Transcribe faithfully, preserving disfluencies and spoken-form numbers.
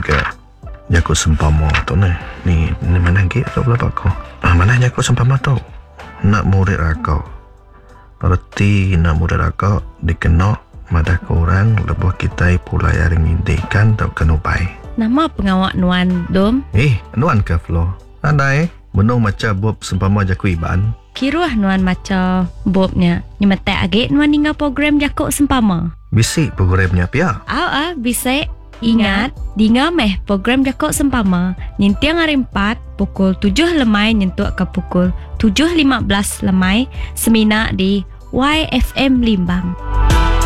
ke Jakut sempama tu ni. Ni, ni mana lagi tu pula Pak Ko? Ah, mana Jakut sempama tu? Nak murid akak. Berarti nak murid akak dikena madah korang lebuh kita pula yang ngintikan tak kena upai. Nama pengawak Nuan Dom? Eh, Nuan ke Flo? Anda eh? Menung macam Bob sempama Jakut Iban? Kiruah Nuan macam Bobnya. Nyemetek agak Nuan hingga program Jakut sempama. Bisik programnya pia. Au ah, bisik. Ingat, dinga meh program Jakut sempama nyintiang hari empat pukul tujuh lemai nyentuk ke pukul tujuh lima belas lemai semina di Y F M Limbang.